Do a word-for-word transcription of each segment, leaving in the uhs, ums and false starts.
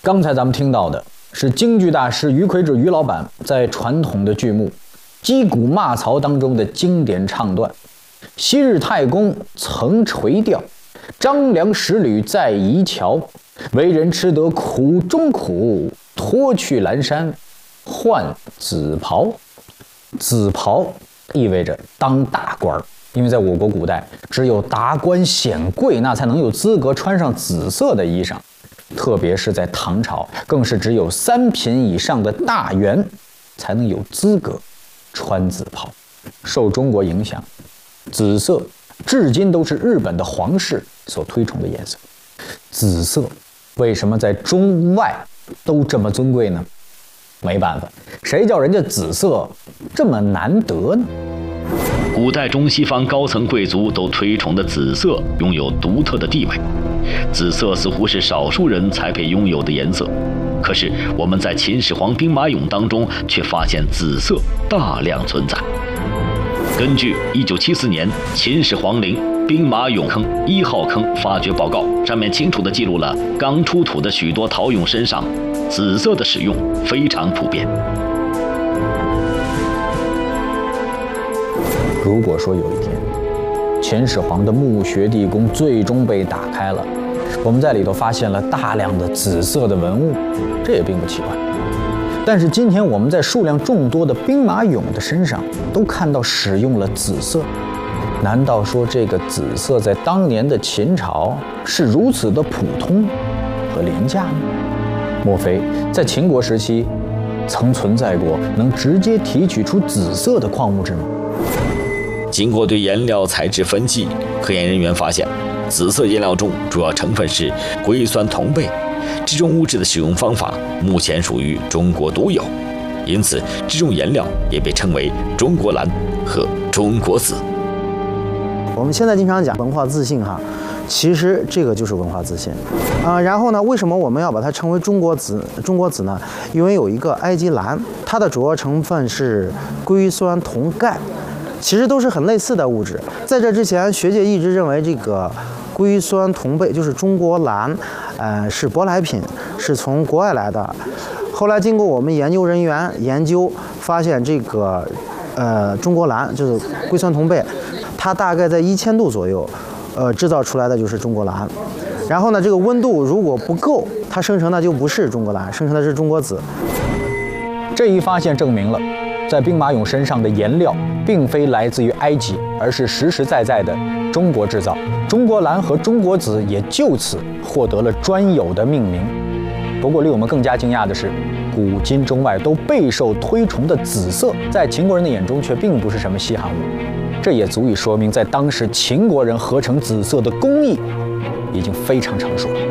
刚才咱们听到的是京剧大师于魁智于老板在传统的剧目《击鼓骂曹》当中的经典唱段：昔日太公曾垂钓，张良十旅在夷桥。为人吃得苦中苦，脱去蓝衫换紫袍。紫袍意味着当大官，因为在我国古代，只有达官显贵那才能有资格穿上紫色的衣裳。特别是在唐朝，更是只有三品以上的大员才能有资格穿紫袍。受中国影响，紫色至今都是日本的皇室所推崇的颜色。紫色为什么在中外都这么尊贵呢？没办法，谁叫人家紫色这么难得呢？ 古代中西方高层贵族都推崇的紫色拥有独特的地位，紫色似乎是少数人才配拥有的颜色。可是我们在秦始皇兵马俑当中却发现紫色大量存在。根据一九七四年秦始皇陵兵马俑坑一号坑发掘报告，上面清楚地记录了刚出土的许多陶俑身上紫色的使用非常普遍。 如果说有一天秦始皇的墓穴地宫最终被打开了，我们在里头发现了大量的紫色的文物，这也并不奇怪。但是今天我们在数量众多的兵马俑的身上都看到使用了紫色，难道说这个紫色在当年的秦朝是如此的普通和廉价吗？莫非在秦国时期曾存在过能直接提取出紫色的矿物质吗？ 经过对颜料材质分析，科研人员发现，紫色颜料中主要成分是硅酸铜钡，这种物质的使用方法目前属于中国独有，因此这种颜料也被称为中国蓝和中国紫。 我们现在经常讲文化自信哈，其实这个就是文化自信啊、呃。然后呢，为什么我们要把它称为中国紫？中国紫呢？因为有一个埃及蓝，它的主要成分是硅酸铜钙。其实都是很类似的物质。在这之前，学界一直认为这个硅酸铜钡就是中国蓝，呃，是舶来品，是从国外来的。后来经过我们研究人员研究，发现这个呃中国蓝就是硅酸铜钡，它大概在一千度左右，呃制造出来的就是中国蓝。然后呢，这个温度如果不够，它生成的就不是中国蓝，生成的是中国紫。 这一发现证明了，在兵马俑身上的颜料并非来自于埃及，而是实实在在的中国制造。中国蓝和中国紫也就此获得了专有的命名。不过，令我们更加惊讶的是，古今中外都备受推崇的紫色，在秦国人的眼中却并不是什么稀罕物。这也足以说明，在当时秦国人合成紫色的工艺已经非常成熟了。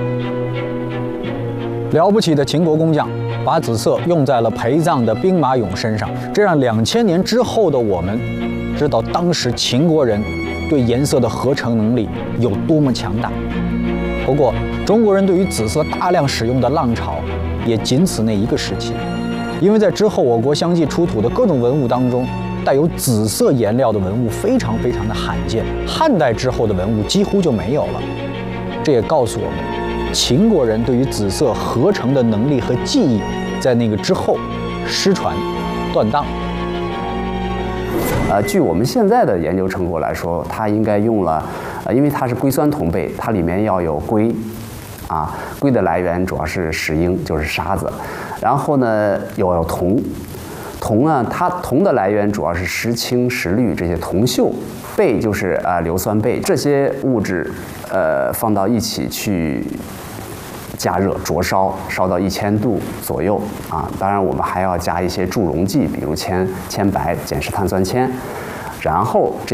了不起的秦国工匠把紫色用在了陪葬的兵马俑身上，这让两千年之后的我们知道当时秦国人对颜色的合成能力有多么强大。不过，中国人对于紫色大量使用的浪潮也仅此那一个时期，因为在之后我国相继出土的各种文物当中，带有紫色颜料的文物非常非常的罕见，汉代之后的文物几乎就没有了。这也告诉我们，秦国人对于紫色合成的能力和技艺，在那个之后失传断档。 呃，据我们现在的研究成果来说，它应该用了，呃，因为它是硅酸铜钡，它里面要有硅，啊，硅的来源主要是石英，就是沙子，然后呢又有铜，铜呢它铜的来源主要是石青、石绿这些铜锈，钡就是啊、呃、硫酸钡，这些物质呃放到一起去加热灼烧，烧到一千度左右啊。当然，我们还要加一些助溶剂，比如铅铅白、碱式碳酸铅，然后这